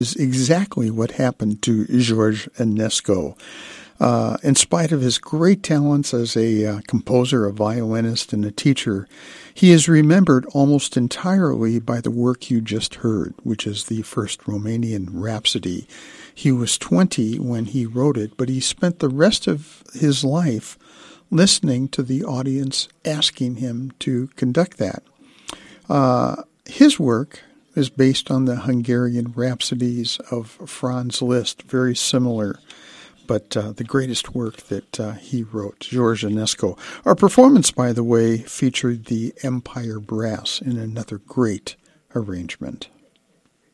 is exactly what happened to George Enesco. In spite of his great talents as a composer, a violinist, and a teacher, he is remembered almost entirely by the work you just heard, which is the first Romanian Rhapsody. He was 20 when he wrote it, but he spent the rest of his life listening to the audience asking him to conduct that. His work is based on the Hungarian Rhapsodies of Franz Liszt, very similar, but the greatest work that he wrote, George Enesco. Our performance, by the way, featured the Empire Brass in another great arrangement.